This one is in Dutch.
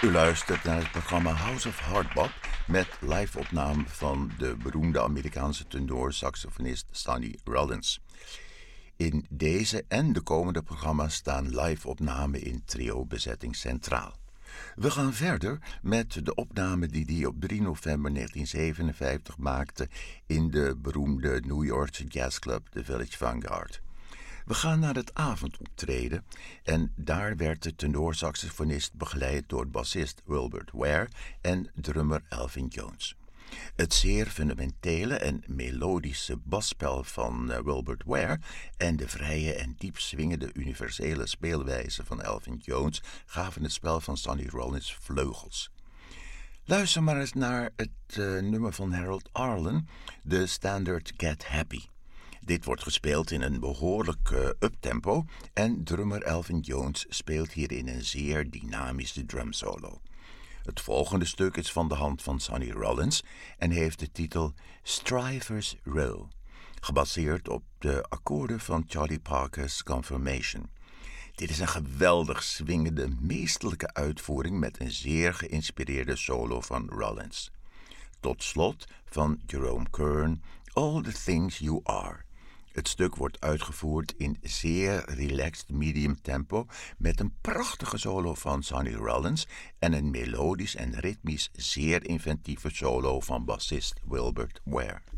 U luistert naar het programma House of Hardbop met live-opname van de beroemde Amerikaanse tenorsaxofonist Sonny Rollins. In deze en de komende programma's staan live-opnamen in trio-bezetting centraal. We gaan verder met de opname die hij op 3 november 1957 maakte in de beroemde New Yorkse jazzclub The Village Vanguard. We gaan naar het avondoptreden en daar werd de tenorsaxofonist begeleid door bassist Wilbert Ware en drummer Elvin Jones. Het zeer fundamentele en melodische basspel van Wilbert Ware en de vrije en diep swingende universele speelwijze van Elvin Jones gaven het spel van Sonny Rollins vleugels. Luister maar eens naar het nummer van Harold Arlen, de standard Get Happy. Dit wordt gespeeld in een behoorlijk uptempo en drummer Elvin Jones speelt hierin een zeer dynamische drumsolo. Het volgende stuk is van de hand van Sonny Rollins en heeft de titel Strivers Row, gebaseerd op de akkoorden van Charlie Parker's Confirmation. Dit is een geweldig swingende, meesterlijke uitvoering met een zeer geïnspireerde solo van Rollins. Tot slot van Jerome Kern, All the Things You Are. Het stuk wordt uitgevoerd in zeer relaxed medium tempo met een prachtige solo van Sonny Rollins en een melodisch en ritmisch zeer inventieve solo van bassist Wilbert Ware.